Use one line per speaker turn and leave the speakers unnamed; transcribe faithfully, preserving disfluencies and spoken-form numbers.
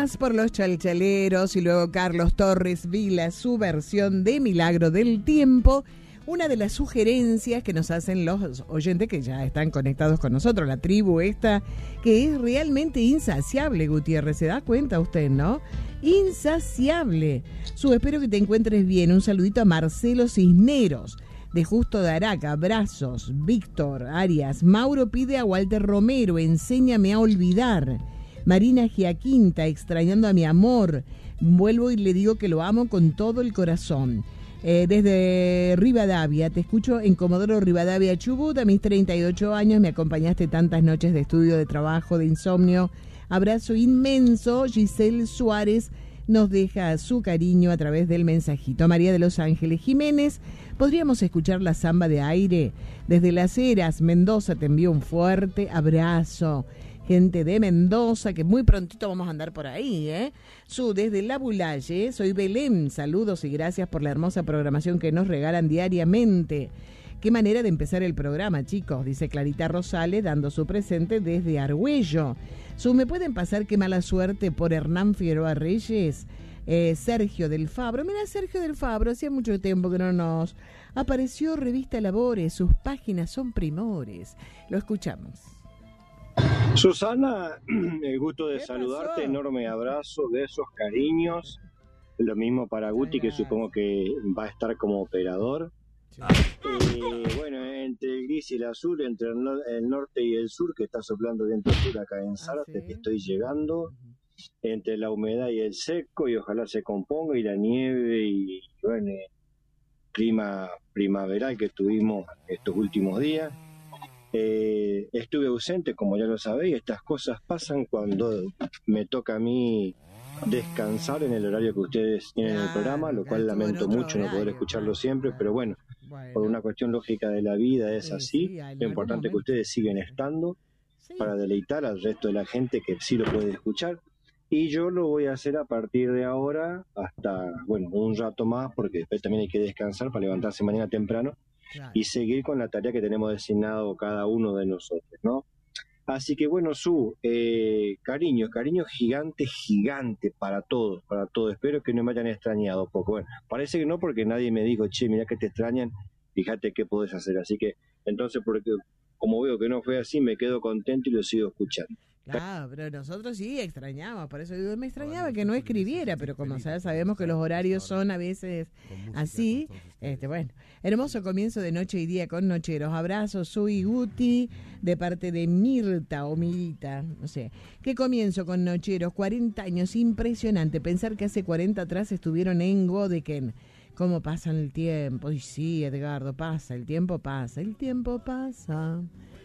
más por los chalchaleros y luego Carlos Torres Vila, su versión de Milagro del Tiempo. Una de las sugerencias que nos hacen los oyentes que ya están conectados con nosotros, la tribu esta, que es realmente insaciable, Gutiérrez, ¿se da cuenta usted, no? Insaciable. Su, espero que te encuentres bien. Un saludito a Marcelo Cisneros, de Justo de Araca, abrazos. Víctor Arias, Mauro pide a Walter Romero, enséñame a olvidar. Marina Giaquinta, extrañando a mi amor. Vuelvo y le digo que lo amo con todo el corazón. Eh, desde Rivadavia, te escucho en Comodoro Rivadavia, Chubut. A mis treinta y ocho años me acompañaste tantas noches de estudio, de trabajo, de insomnio. Abrazo inmenso. Giselle Suárez nos deja su cariño a través del mensajito. María de los Ángeles Jiménez, ¿podríamos escuchar la samba de aire? Desde Las Heras, Mendoza, te envío un fuerte abrazo. Gente de Mendoza, que muy prontito vamos a andar por ahí, ¿eh? Su, desde La Bulalle, soy Belén, saludos y gracias por la hermosa programación que nos regalan diariamente. Qué manera de empezar el programa, chicos, dice Clarita Rosales, dando su presente desde Argüello. Su, ¿me pueden pasar Qué mala suerte por Hernán Figueroa Reyes? Eh, Sergio del Fabro, mira, Sergio del Fabro, hacía mucho tiempo que no nos apareció Revista Labores, sus páginas son primores. Lo escuchamos.
Susana, el gusto de saludarte,
pasó?
Enorme abrazo, besos, cariños. Lo mismo para Guti, que supongo que va a estar como operador. Sí. Eh, bueno, entre el gris y el azul, entre el, no- el norte y el sur, que está soplando viento sur acá en Zárate,
¿Ah, sí?
que estoy llegando, entre la humedad y el seco, y ojalá se componga, y la nieve, y bueno, eh, clima primaveral que tuvimos estos últimos días. Eh, estuve ausente, como ya lo sabéis. Estas cosas pasan cuando me toca a mí descansar en el horario que ustedes tienen en el programa, lo cual lamento mucho no poder escucharlo siempre, pero bueno, por una cuestión lógica de la vida es así. Lo importante es que ustedes siguen estando para deleitar al resto de la gente que sí lo puede escuchar, y yo lo voy a hacer a partir de ahora hasta, bueno, un rato más, porque después también hay que descansar para levantarse mañana temprano. Claro. Y seguir con la tarea que tenemos designado cada uno de nosotros, ¿no? Así que bueno, Su, eh, cariño, cariño gigante, gigante para todos, para todos. Espero que no me hayan extrañado poco. Bueno, parece que no, porque nadie me dijo, che, mira que te extrañan, fíjate qué podés hacer. Así que, entonces, porque como veo que no fue así, me quedo contento y lo sigo escuchando.
Claro, pero nosotros sí extrañamos, por eso digo, me extrañaba que no escribiera, pero como ya sabemos que los horarios son a veces así, este bueno, hermoso comienzo de noche y día con Nocheros. Abrazos, soy Guti, de parte de Mirta o Mirita, no sé. Qué comienzo con Nocheros, cuarenta años, impresionante, pensar que hace cuarenta atrás estuvieron en Godeken. ¿Cómo pasa el tiempo? Y sí, Edgardo, pasa, el tiempo pasa, el tiempo pasa.